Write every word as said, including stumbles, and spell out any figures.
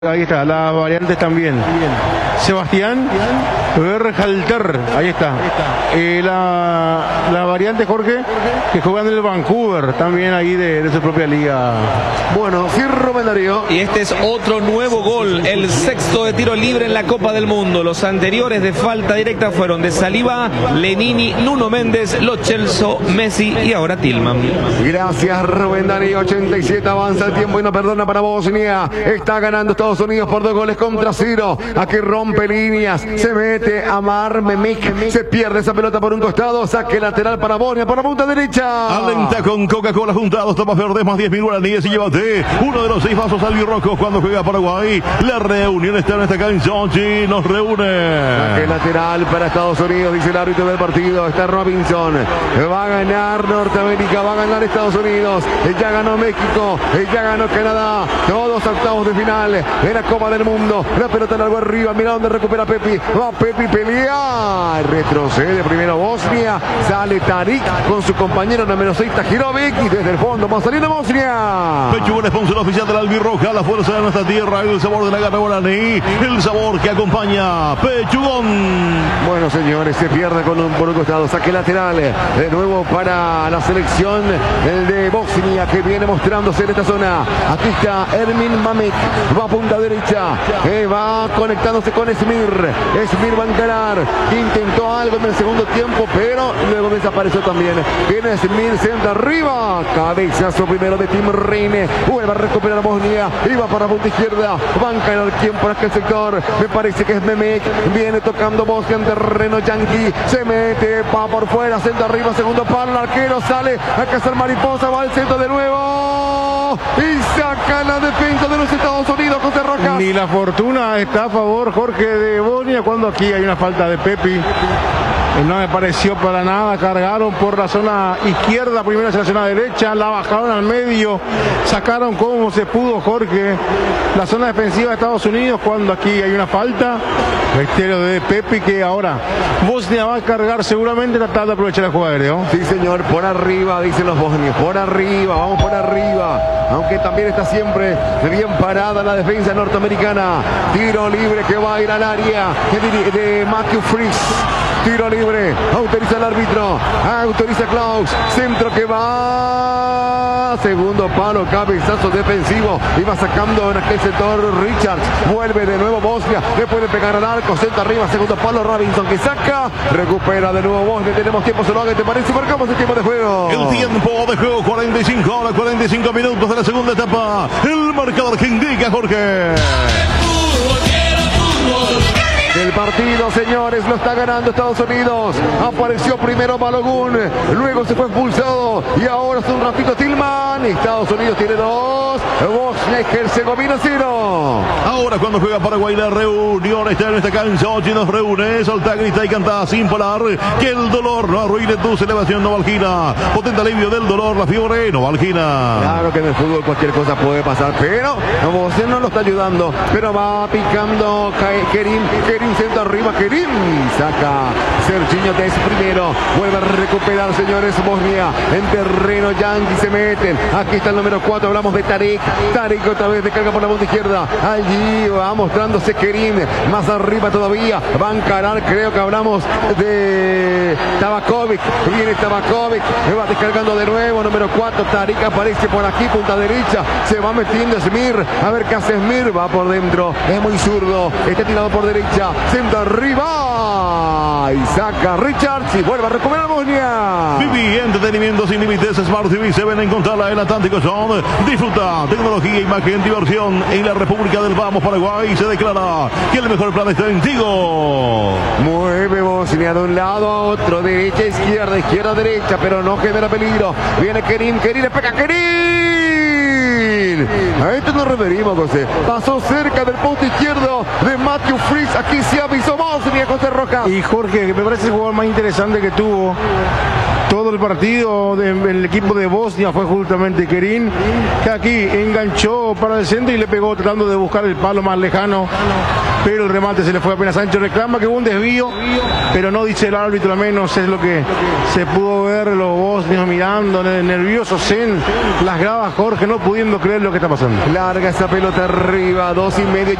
Ahí está, las variantes también. Sebastián Berhalter, ahí está. Eh, la, la variante Jorge, que juega en el Vancouver, también ahí de, de su propia liga. Bueno, sí, Rubén Darío. Y este es otro nuevo gol, el sexto de tiro libre en la Copa del Mundo. Los anteriores de falta directa fueron de Saliba, Lenini, Nuno Méndez, Lo Celso, Messi y ahora Tillman. Gracias, Rubén Darío. ochenta y siete, avanza el tiempo y no perdona para Bosnia. Está ganando Estados Unidos por dos goles contra cero. Aquí rompe líneas, se mete Amar Memik, se pierde esa pelota por un costado, saque lateral para Bosnia, por la punta derecha. Alenta con Coca-Cola juntados, tapas verdes más diez mil guaraníes y llévate uno de los seis vasos albirrojos cuando juega Paraguay. La reunión está en esta cancha, y nos reúne. Saque lateral para Estados Unidos, dice el árbitro del partido. Está Robinson. Va a ganar Norteamérica, va a ganar Estados Unidos. Ya ganó México, ya ganó Canadá. Todos octavos de final de la Copa del Mundo. La pelota largo arriba, mira dónde recupera Pepi. Va Pepi, pelea. Retrocede primero Bosnia. Sale Tarik con su compañero número seis, Tahirovic. Y desde el fondo va saliendo Bosnia. Pechugón, sponsor oficial de la albirroja, la fuerza de nuestra tierra, el sabor de la garra guaraní, el sabor que acompaña Pechugón. Bueno, señores, se pierde con un, por un costado. Saque lateral de nuevo para la selección de Bosnia, que viene mostrándose en esta zona. Aquí está Ermin Mamek, va a punta derecha, eh, va conectándose con Esmir. Esmir va a encarar, intentó algo en el segundo tiempo, pero luego desapareció también. Viene Esmir, centra arriba, cabezazo primero de Tim Reine, vuelve a recuperar a Bosnia, y va para la punta izquierda, va a encarar quien por aquel sector, me parece que es Memek, viene tocando Bosnia en terreno yanqui, se mete, va por fuera, centro arriba, segundo palo, el arquero sale a cazar mariposa, va al centro de nuevo, y saca la defensa de los Estados Unidos, José Rojas. Ni la fortuna está a favor, Jorge, de Bosnia, cuando aquí hay una falta de Pepi. No me pareció para nada. Cargaron por la zona izquierda, primera selección a derecha, la bajaron al medio, sacaron como se pudo, Jorge, la zona defensiva de Estados Unidos, cuando aquí hay una falta, reitero, de Pepi, que ahora Bosnia va a cargar seguramente tratando de aprovechar el juego aéreo. Sí, señor, por arriba, dicen los bosnios, por arriba, vamos por arriba, aunque también está siempre bien parada la defensa norteamericana. Tiro libre que va a ir al área de, de Matthew Fries. Tiro libre, autoriza el árbitro, autoriza Klaus, centro que va, segundo palo, cabezazo defensivo, y va sacando en aquel sector Richards, vuelve de nuevo Bosnia, le puede pegar al arco, centro arriba, segundo palo, Robinson que saca, recupera de nuevo Bosnia, tenemos tiempo solo, ¿qué te parece? Marcamos el tiempo de juego. El tiempo de juego, cuarenta y cinco horas, cuarenta y cinco minutos de la segunda etapa, el marcador que indica, Jorge. El partido, señores, lo está ganando Estados Unidos. Apareció primero Balogun, luego se fue expulsado y ahora es un ratito Tillman. Estados Unidos tiene dos, Bosnia y Herzegovina cero. Ahora cuando juega Paraguay, la reunión está en esta cancha, y nos reúne, solta, grita y canta sin parar, que el dolor no arruine tu celebración, Novalgina. Potente alivio del dolor, la fiebre, Novalgina. Claro que en el fútbol cualquier cosa puede pasar, pero Bosnia no lo está ayudando, pero va picando Kerim, Kerim centro arriba, Kerim saca Serginho Dest primero, vuelve a recuperar, señores, Bosnia en terreno yanqui, se meten, aquí está el número cuatro, hablamos de Tarik, Tarik otra vez descarga por la punta izquierda, allí va mostrándose Kerim, más arriba todavía, va a encarar, creo que hablamos de Tabakovic, viene Tabakovic, va descargando de nuevo, número cuatro, Tarik aparece por aquí, punta derecha, se va metiendo Esmir, a ver qué hace Esmir, va por dentro, es muy zurdo, está tirado por derecha, centro arriba y saca Richards y vuelve a recuperar Bosnia. Viví entretenimiento sin límites, Smart T V se ven a encontrarla en Atlántico Zone. Disfruta tecnología, imagen, diversión en la República del Vamos, Paraguay. Se declara que el mejor plan está en Tigo. Mueve Bosnia de un lado a otro, derecha, izquierda, izquierda, derecha, pero no genera peligro. Viene Kerim, Kerim le pega, Kerim. A esto nos referimos, José. Pasó cerca del poste izquierdo de Matthew Fries. Aquí se avisó Bosnia, José Rojas. Y Jorge, que me parece el jugador más interesante que tuvo todo el partido del equipo de Bosnia fue justamente Kerim, que aquí enganchó para el centro y le pegó tratando de buscar el palo más lejano pero el remate se le fue apenas Sánchez. Reclama que hubo un desvío, pero no dice el árbitro, al menos es lo que se pudo ver los bosnios mirando, nerviosos en las gradas, Jorge, no pudiendo creer lo que está pasando. Larga esa pelota arriba, dos y medio.